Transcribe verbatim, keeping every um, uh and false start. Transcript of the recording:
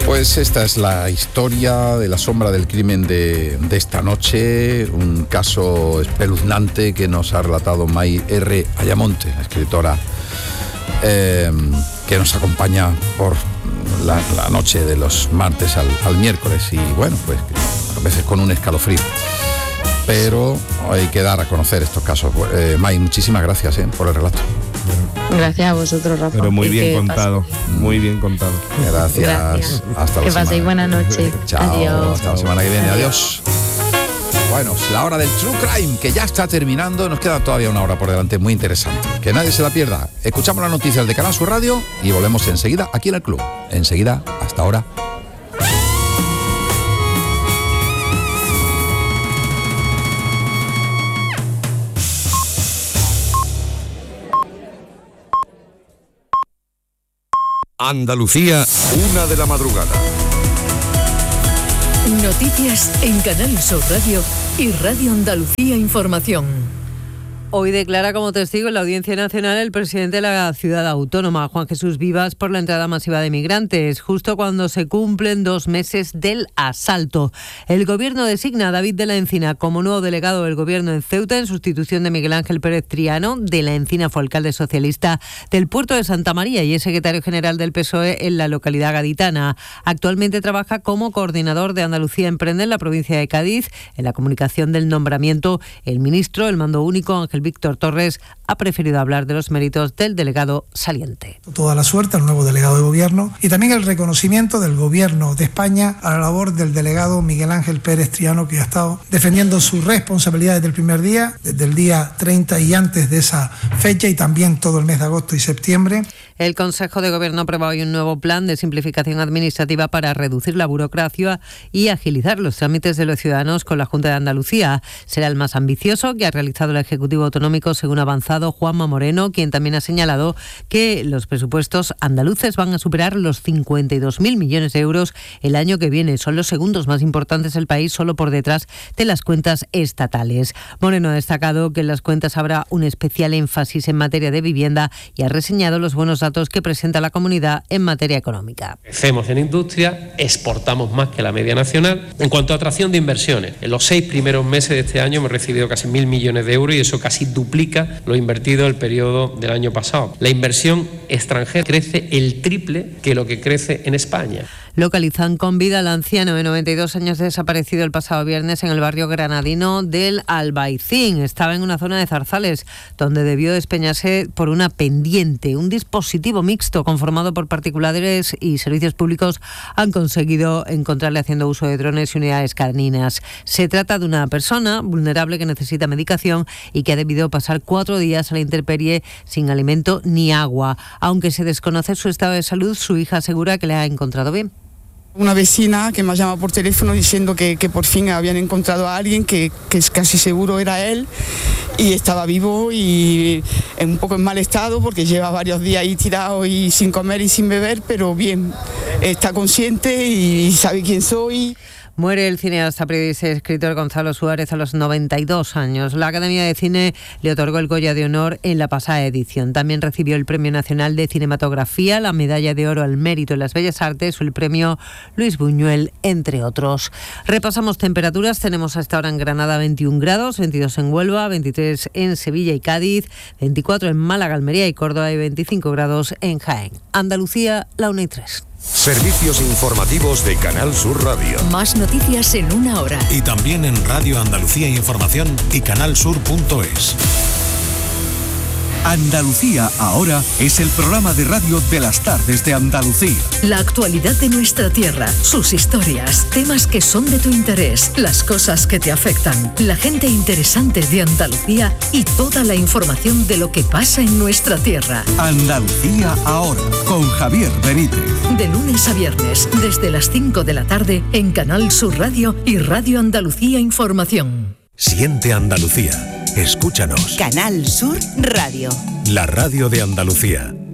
Pues esta es la historia de la sombra del crimen de, de esta noche, un caso espeluznante que nos ha relatado May R. Ayamonte, escritora eh, que nos acompaña por la, la noche de los martes al, al miércoles y bueno, pues a veces con un escalofrío. Pero hay que dar a conocer estos casos. Eh, May, muchísimas gracias eh, por el relato. Gracias a vosotros, Rafa. Pero muy bien contado, pase. muy bien contado. Gracias. Gracias. Hasta la que semana. paséis buena noche. Chao. Adiós. Hasta la semana que viene. Adiós. Bueno, es la hora del True Crime, que ya está terminando. Nos queda todavía una hora por delante muy interesante. Que nadie se la pierda. Escuchamos las noticias de Canal Sur Radio y volvemos enseguida aquí en el club. Enseguida, hasta ahora. Andalucía, una de la madrugada. Noticias en Canal Sur Radio y Radio Andalucía Información. Hoy declara como testigo en la Audiencia Nacional el presidente de la ciudad autónoma, Juan Jesús Vivas, por la entrada masiva de migrantes, justo cuando se cumplen dos meses del asalto. El gobierno designa a David de la Encina como nuevo delegado del gobierno en Ceuta en sustitución de Miguel Ángel Pérez Triano. De la Encina fue alcalde socialista del puerto de Santa María y es secretario general del P S O E en la localidad gaditana. Actualmente trabaja como coordinador de Andalucía Emprende en la provincia de Cádiz. En la comunicación del nombramiento, el ministro, el mando único, Ángel Víctor Torres, ha preferido hablar de los méritos del delegado saliente. Toda la suerte al nuevo delegado de gobierno y también el reconocimiento del gobierno de España a la labor del delegado Miguel Ángel Pérez Triano, que ha estado defendiendo su responsabilidad desde el primer día, desde el día treinta y antes de esa fecha y también todo el mes de agosto y septiembre. El Consejo de Gobierno ha aprobado hoy un nuevo plan de simplificación administrativa para reducir la burocracia y agilizar los trámites de los ciudadanos con la Junta de Andalucía. Será el más ambicioso que ha realizado el Ejecutivo Autonómico, según ha avanzado Juanma Moreno, quien también ha señalado que los presupuestos andaluces van a superar los cincuenta y dos mil millones de euros el año que viene. Son los segundos más importantes del país, solo por detrás de las cuentas estatales. Moreno ha destacado que en las cuentas habrá un especial énfasis en materia de vivienda y ha reseñado los buenos datos que presenta la comunidad en materia económica. Crecemos en industria, exportamos más que la media nacional. En cuanto a atracción de inversiones, en los seis primeros meses de este año hemos recibido casi mil millones de euros y eso casi duplica lo invertido el periodo del año pasado. La inversión extranjera crece el triple que lo que crece en España. Localizan con vida al anciano de noventa y dos años desaparecido el pasado viernes en el barrio granadino del Albaicín. Estaba en una zona de zarzales donde debió despeñarse por una pendiente. Un dispositivo mixto conformado por particulares y servicios públicos han conseguido encontrarle haciendo uso de drones y unidades caninas. Se trata de una persona vulnerable que necesita medicación y que ha debido pasar cuatro días a la intemperie sin alimento ni agua. Aunque se desconoce su estado de salud, su hija asegura que le ha encontrado bien. Una vecina que me ha llamado por teléfono diciendo que, que por fin habían encontrado a alguien que, que es casi seguro era él y estaba vivo y un poco en mal estado porque lleva varios días ahí tirado y sin comer y sin beber, pero bien, está consciente y sabe quién soy. Muere el cineasta, periodista y escritor Gonzalo Suárez a los noventa y dos años. La Academia de Cine le otorgó el Goya de Honor en la pasada edición. También recibió el Premio Nacional de Cinematografía, la Medalla de Oro al Mérito en las Bellas Artes o el Premio Luis Buñuel, entre otros. Repasamos temperaturas. Tenemos a esta hora en Granada veintiún grados, veintidós en Huelva, veintitrés en Sevilla y Cádiz, veinticuatro en Málaga, Almería y Córdoba y veinticinco grados en Jaén. Andalucía, la una y tres. Servicios informativos de Canal Sur Radio. Más noticias en una hora. Y también en Radio Andalucía Información y canalsur punto es. Andalucía ahora es el programa de radio de las tardes de Andalucía. La actualidad de nuestra tierra, sus historias, temas que son de tu interés, las cosas que te afectan, la gente interesante de Andalucía y toda la información de lo que pasa en nuestra tierra. Andalucía ahora, con Javier Benítez. De lunes a viernes, desde las cinco de la tarde, en Canal Sur Radio y Radio Andalucía Información. Siente Andalucía. Escúchanos. Canal Sur Radio. La radio de Andalucía.